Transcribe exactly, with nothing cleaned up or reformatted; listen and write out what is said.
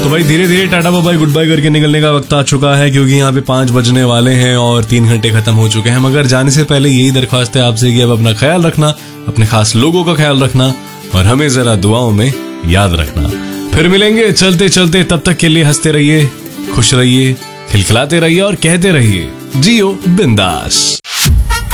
तो भाई धीरे धीरे tata bye bye good bye करके निकलने का वक्त आ चुका है, क्योंकि यहाँ पे पांच बजने वाले हैं और तीन घंटे खत्म हो चुके हैं। मगर जाने से पहले यही दरख्वास्त है आपसे कि अब अपना ख्याल रखना, अपने खास लोगों का ख्याल रखना और हमें जरा दुआओं में याद रखना। फिर मिलेंगे चलते चलते, तब तक के लिए हंसते रहिए, खुश रहिए, खिलखिलाते रहिए और कहते रहिए जियो बिंदास।